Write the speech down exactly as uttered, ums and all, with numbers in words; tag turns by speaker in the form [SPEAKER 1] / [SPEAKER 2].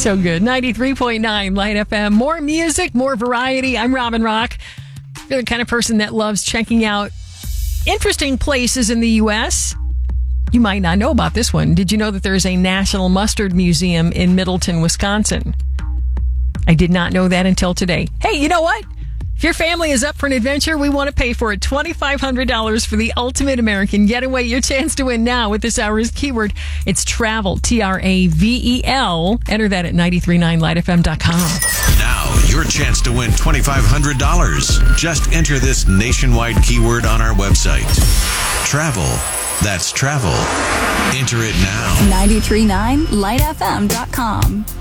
[SPEAKER 1] So good. ninety-three point nine Light F M. More music, more variety. I'm Robin Rock. You're the kind of person that loves checking out interesting places in the U S. You might not know about this one. Did you know that there's a National Mustard Museum in Middleton, Wisconsin? I did not know that until today. Hey, you know what? If your family is up for an adventure, we want to pay for it. twenty-five hundred dollars for the Ultimate American Getaway. Your chance to win now with this hour's keyword. It's travel, T R A V E L. Enter that at nine three nine light f m dot com.
[SPEAKER 2] Now, your chance to win twenty-five hundred dollars. Just enter this nationwide keyword on our website. Travel. That's travel. Enter it now.
[SPEAKER 3] nine three nine light f m dot com.